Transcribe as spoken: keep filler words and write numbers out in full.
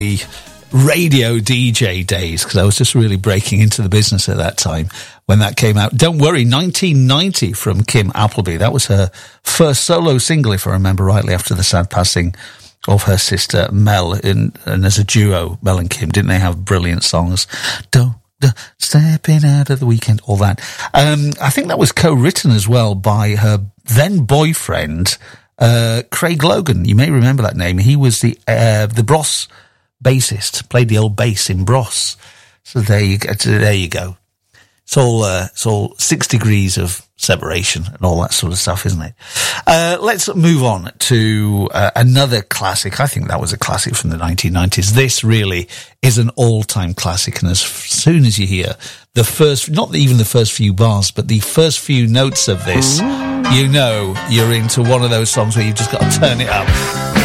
the radio D J days, because I was just really breaking into the business at that time when that came out. Don't Worry, nineteen ninety from Kim Appleby. That was her first solo single, if I remember rightly, after the sad passing of her sister Mel. In, and as a duo, Mel and Kim, didn't they have brilliant songs? Don't Stepping Out of the Weekend, all that. Um, I think that was co-written as well by her then boyfriend, uh, Craig Logan. You may remember that name. He was the uh, the Bros bassist, played the old bass in Bros. So there you go. There you go. It's all uh, it's all six degrees of separation and all that sort of stuff, isn't it? Uh, let's move on to uh, another classic. I think that was a classic from the nineteen nineties. This really is an all-time classic, and as soon as you hear the first, not even the first few bars, but the first few notes of this, you know you're into one of those songs where you've just got to turn it up.